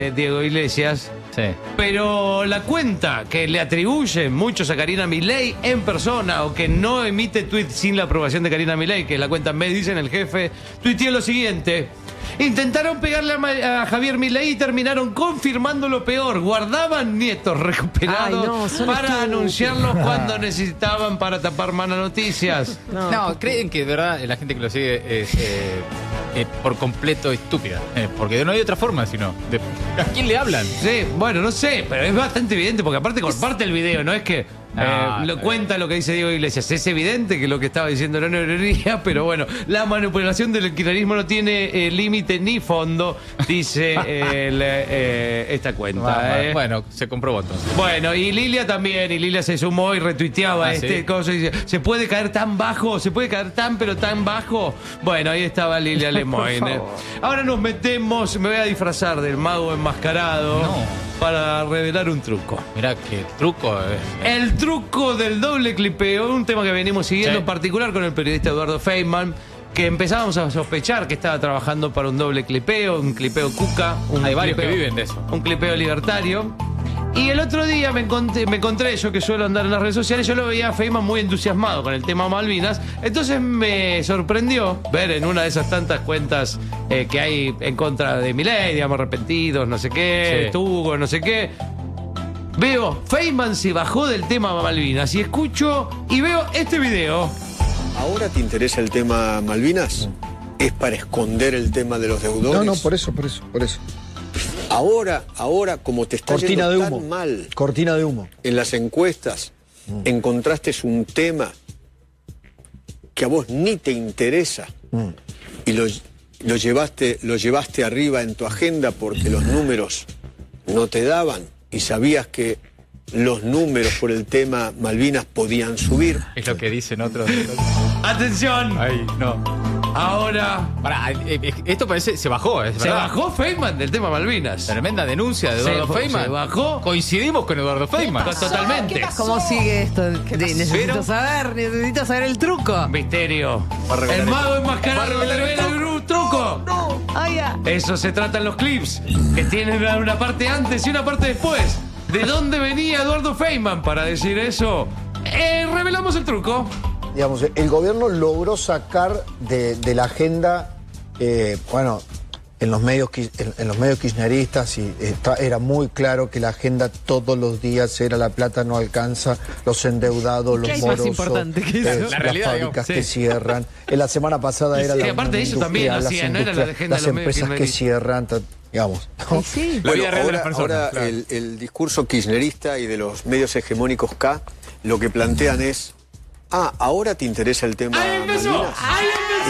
Diego Iglesias. Sí. Pero la cuenta que le atribuyen muchos a Karina Milei en persona o que no emite tweets sin la aprobación de Karina Milei, que es la cuenta Me Dicen el Jefe, tuiteó lo siguiente: intentaron pegarle a Javier Milei y terminaron confirmando lo peor. Guardaban nietos recuperados para anunciarlos cuando necesitaban para tapar malas noticias. No, creen que de verdad la gente que lo sigue es por completo estúpida. Porque no hay otra forma, sino ¿a quién le hablan? Sí, bueno, no sé, pero es bastante evidente porque aparte comparte el video, no es que lo cuenta lo que dice Diego Iglesias. Es evidente que lo que estaba diciendo era una neurería, pero bueno, la manipulación del kirchnerismo no tiene límite ni fondo, dice esta cuenta. Bueno, se comprobó entonces. Bueno, y Lilia también, y Lilia se sumó y retuiteaba ¿sí? cosa y dice, ¿se puede caer tan bajo? ¿Se puede caer tan pero tan bajo? Bueno, ahí estaba Lilia Lemoyne. Ahora nos metemos, me voy a disfrazar del mago enmascarado para revelar un truco. Mirá qué truco. El truco del doble clipeo, un tema que venimos siguiendo en particular con el periodista Eduardo Feynman, que empezábamos a sospechar que estaba trabajando para un doble clipeo, un clipeo cuca. Hay varios que viven de eso. Un clipeo libertario. Y el otro día me encontré, yo que suelo andar en las redes sociales, yo lo veía a Feynman muy entusiasmado con el tema Malvinas. Entonces me sorprendió ver en una de esas tantas cuentas que hay en contra de Milei, digamos, arrepentidos, no sé qué, Tugo, no sé qué. Veo, Feynman se bajó del tema Malvinas y escucho y veo este video. ¿Ahora te interesa el tema Malvinas? ¿Es para esconder el tema de los deudores? No, por eso. Ahora, como te está Cortina yendo de humo. tan mal Cortina de humo. en las encuestas, encontraste un tema que a vos ni te interesa y lo llevaste arriba en tu agenda porque los números no te daban y sabías que los números por el tema Malvinas podían subir. Es lo que dicen otros. ¡Atención! Ay, no. Ahora... Pará, esto parece... Se bajó, es Se verdad. bajó Feynman del tema Malvinas. Tremenda denuncia de Eduardo Feynman. Se bajó. Coincidimos con Eduardo Feynman. Totalmente. ¿Cómo sigue esto? Necesito saber el truco. Misterio. El mago enmascarado revela el truco. No. Eso se trata en los clips, que tienen una parte antes y una parte después. ¿De dónde venía Eduardo Feynman para decir eso? Revelamos el truco. Digamos, el gobierno logró sacar de la agenda, en los medios kirchneristas era muy claro que la agenda todos los días era la plata no alcanza, los endeudados, los morosos, las fábricas que cierran. En la semana pasada era la aparte de eso también hacían, no era la agenda las de los medios empresas que cierran, digamos. Bueno, ahora el discurso kirchnerista y de los medios hegemónicos K lo que plantean es: ahora te interesa el tema Malvinas.